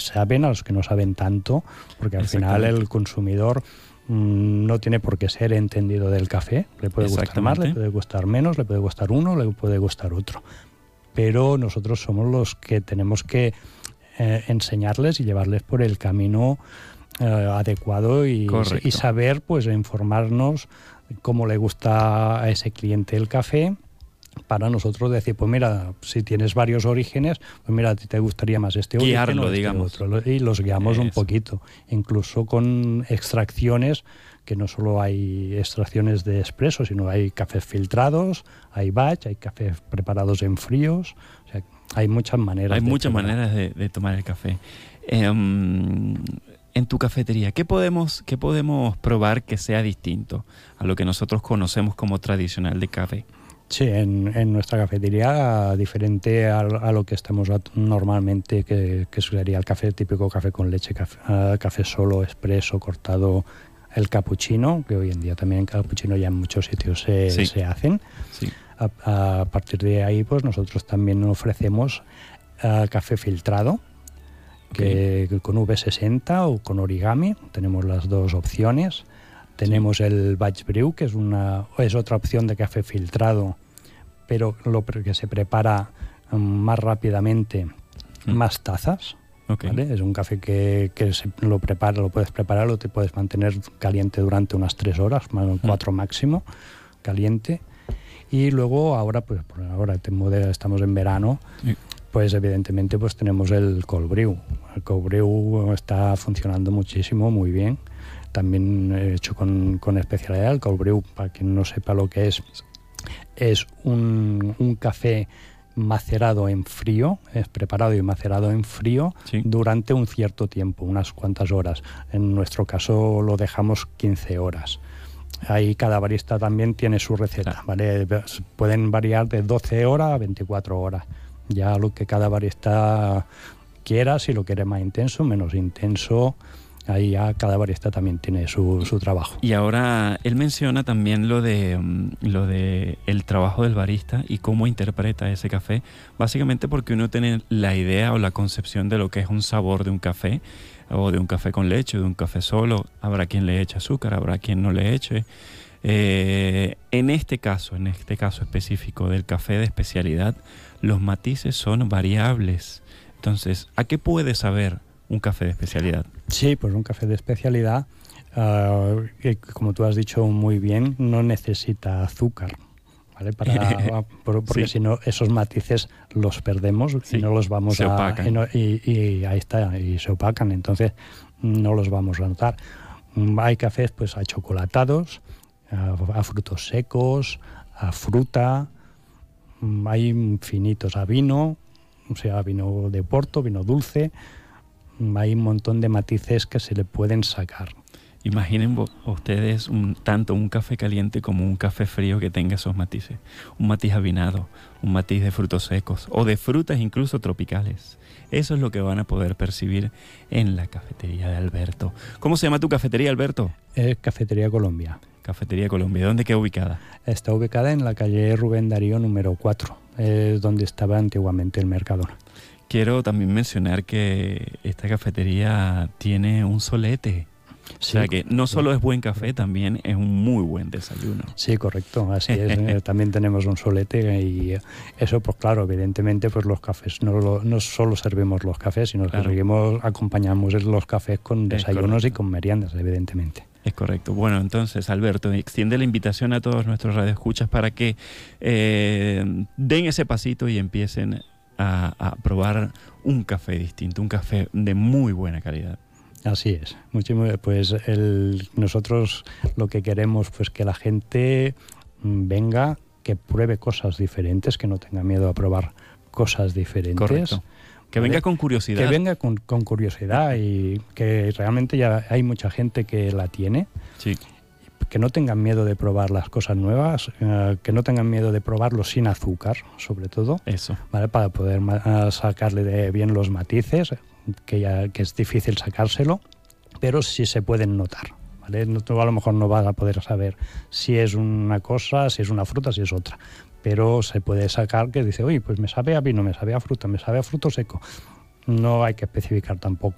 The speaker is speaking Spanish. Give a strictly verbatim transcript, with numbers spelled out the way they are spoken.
saben, a los que no saben tanto, porque al final el consumidor mmm, no tiene por qué ser entendido del café. Le puede gustar más, le puede gustar menos, le puede gustar uno, le puede gustar otro. Pero nosotros somos los que tenemos que eh, enseñarles y llevarles por el camino eh, adecuado y, y saber, pues, informarnos cómo le gusta a ese cliente el café, para nosotros decir, pues mira, si tienes varios orígenes, pues mira, a ti te gustaría más este Guiarlo, origen o este digamos. otro, y los guiamos Eso. un poquito, incluso con extracciones, que no solo hay extracciones de expreso, sino hay cafés filtrados, hay batch, hay cafés preparados en fríos, o sea, hay muchas maneras. Hay de muchas tomar. maneras de, de tomar el café. Eh, um, en tu cafetería, ¿qué podemos, ¿qué podemos probar que sea distinto a lo que nosotros conocemos como tradicional de café? Sí, en, en nuestra cafetería, diferente a, a lo que estamos a, normalmente, que, que sería el café, típico café con leche, café, uh, café solo, expreso, cortado, el cappuccino, que hoy en día también el cappuccino ya en muchos sitios se, sí. se hacen. Sí. A, a partir de ahí, pues nosotros también ofrecemos uh, café filtrado, okay. que con V sesenta o con origami, tenemos las dos opciones. Tenemos sí. el batch brew, que es una es otra opción de café filtrado, pero lo que se prepara um, más rápidamente, mm. más tazas. Okay. ¿Vale? Es un café que, que se lo prepara, lo puedes preparar, lo te puedes mantener caliente durante unas tres horas, más cuatro mm. máximo, caliente. Y luego ahora, pues por ahora estamos en verano, sí. pues evidentemente pues tenemos el cold brew. El cold brew está funcionando muchísimo, muy bien. También he hecho con, con especialidad. El cold brew, para quien no sepa lo que es, es un, un café macerado en frío, es preparado y macerado en frío sí. durante un cierto tiempo, unas cuantas horas. En nuestro caso lo dejamos quince horas. Ahí cada barista también tiene su receta, ¿vale? Pueden variar de doce horas a veinticuatro horas. Ya lo que cada barista quiera, si lo quiere más intenso, menos intenso. Ahí ya cada barista también tiene su, su trabajo. Y ahora él menciona también lo de um, lo de el trabajo del barista y cómo interpreta ese café, básicamente porque uno tiene la idea o la concepción de lo que es un sabor de un café, o de un café con leche, de un café solo. Habrá quien le eche azúcar, habrá quien no le eche. Eh, en este caso, en este caso específico del café de especialidad, los matices son variables. Entonces, ¿a qué puede saber un café de especialidad? Sí, pues un café de especialidad, uh, que, como tú has dicho muy bien, no necesita azúcar, ¿vale? Para, por, porque sí. si no, esos matices los perdemos sí. y no los vamos se a... opacan. Y, no, y, y ahí está, y se opacan, entonces no los vamos a notar. Hay cafés pues achocolatados, a, a frutos secos, a fruta, hay infinitos a vino, o sea, vino de Porto, vino dulce. Hay un montón de matices que se le pueden sacar. Imaginen ustedes un, tanto un café caliente como un café frío que tenga esos matices. Un matiz avinado, un matiz de frutos secos o de frutas incluso tropicales. Eso es lo que van a poder percibir en la cafetería de Alberto. ¿Cómo se llama tu cafetería, Alberto? Es Cafetería Colombia. Cafetería Colombia. ¿Dónde queda ubicada? Está ubicada en la calle Rubén Darío número cuatro, es donde estaba antiguamente el Mercadona. Quiero también mencionar que esta cafetería tiene un solete. Sí, o sea que no solo es buen café, también es un muy buen desayuno. Sí, correcto, así es. También tenemos un solete y eso, pues claro, evidentemente, pues los cafés, no, lo, no solo servimos los cafés, sino claro. que seguimos, acompañamos los cafés con desayunos y con meriendas, evidentemente. Es correcto. Bueno, entonces, Alberto, extiende la invitación a todos nuestros radioescuchas para que eh, den ese pasito y empiecen A, a probar un café distinto, un café de muy buena calidad. Así es. Muchísimo, pues el, nosotros lo que queremos pues que la gente venga, que pruebe cosas diferentes, que no tenga miedo a probar cosas diferentes. Correcto. Que venga con curiosidad. Que venga con, con curiosidad y que realmente ya hay mucha gente que la tiene. Sí. Que no tengan miedo de probar las cosas nuevas, eh, que no tengan miedo de probarlo sin azúcar, sobre todo. Eso. ¿Vale? Para poder ma- sacarle de bien los matices, que, ya, que es difícil sacárselo, pero sí se pueden notar. ¿Vale? No, tú a lo mejor no vas a poder saber si es una cosa, si es una fruta, si es otra, pero se puede sacar que dice, oye, pues me sabe a vino, me sabe a fruta, me sabe a fruto seco. No hay que especificar tampoco.